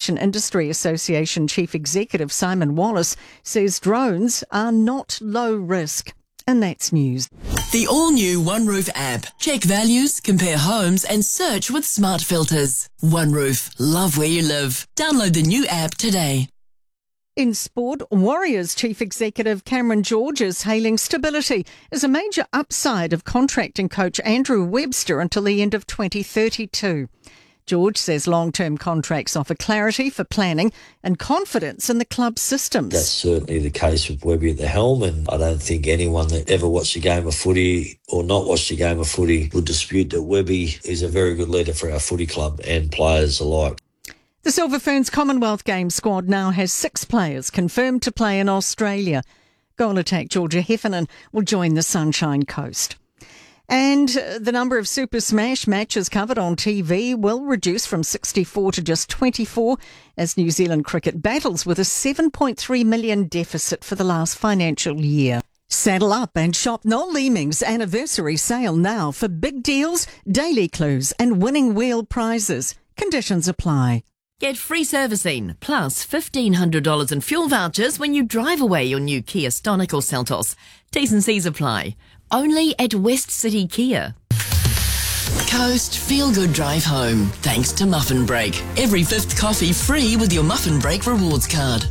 Aviation Industry Association Chief Executive Simon Wallace says drones are not low risk. And that's news. The all-new OneRoof app. Check values, compare homes and search with smart filters. OneRoof. Love where you live. Download the new app today. In sport, Warriors Chief Executive Cameron George is hailing stability as a major upside of contracting coach Andrew Webster until the end of 2032. George says long-term contracts offer clarity for planning and confidence in the club's systems. That's certainly the case with Webby at the helm, and I don't think anyone that ever watched a game of footy or not watched a game of footy would dispute that Webby is a very good leader for our footy club and players alike. The Silver Ferns Commonwealth Games squad now has 6 players confirmed to play in Australia. Goal attack Georgia Heffernan will join the Sunshine Coast. And the number of Super Smash matches covered on TV will reduce from 64 to just 24 as New Zealand cricket battles with a $7.3 million deficit for the last financial year. Saddle up and shop Noel Leeming's anniversary sale now for big deals, daily clues and winning wheel prizes. Conditions apply. Get free servicing, plus $1,500 in fuel vouchers when you drive away your new Kia Stonic or Seltos. T's and C's apply. Only at West City Kia. Coast Feel Good Drive Home, thanks to Muffin Break. Every 5th coffee free with your Muffin Break rewards card.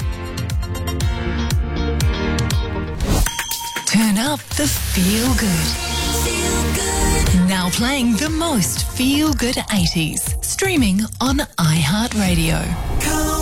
Turn up the Feel Good. Now playing the most Feel Good 80s. Streaming on iHeartRadio.